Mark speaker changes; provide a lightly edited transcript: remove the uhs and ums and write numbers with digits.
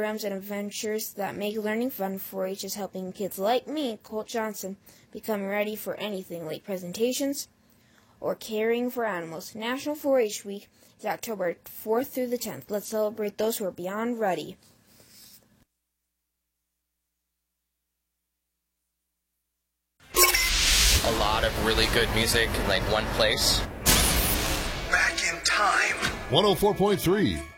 Speaker 1: programs and adventures that make learning fun. 4-H is helping kids like me, Colt Johnson, become ready for anything like presentations or caring for animals. National 4-H Week is October 4th through the 10th. Let's celebrate those who are beyond ready.
Speaker 2: A lot of really good music in like one place.
Speaker 3: Back in time.
Speaker 4: 104.3